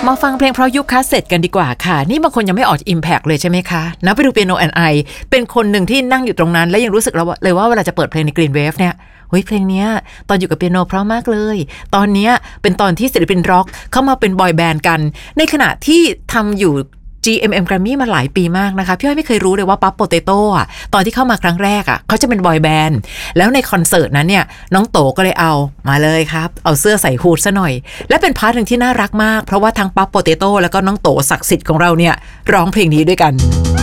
มาฟังเพลงเพราะยุคคาสเซ็ตกันดีกว่าค่ะนี่บางคนยังไม่ออกจาก Impact เลยใช่ไหมคะนะไปดู Piano and I เป็นคนหนึ่งที่นั่งอยู่ตรงนั้นและยังรู้สึกเลยว่าเวลาจะเปิดเพลงใน Green Wave เนี่ยเฮ้ยเพลงเนี้ยตอนอยู่กับเปียโนเพราะมากเลยตอนเนี้ยเป็นตอนที่ศิลปินร็อกเข้ามาเป็นบอยแบนด์กันในขณะที่ทำอยู่ GMM Grammy มาหลายปีมากนะคะพี่อ้อยไม่เคยรู้เลยว่าปั๊บโปเตโต้อ่ะตอนที่เข้ามาครั้งแรกอ่ะเขาจะเป็นบอยแบนด์แล้วในคอนเสิร์ตนั้นเนี่ยน้องโตก็เลยเอามาเลยครับเอาเสื้อใส่ฮูดซะหน่อยและเป็นพาร์ทหนึ่งที่น่ารักมากเพราะว่าทั้งปั๊บโปเตโต้แล้วก็น้องโตศักดิ์สิทธิ์ของเราเนี่ยร้องเพลงนี้ด้วยกัน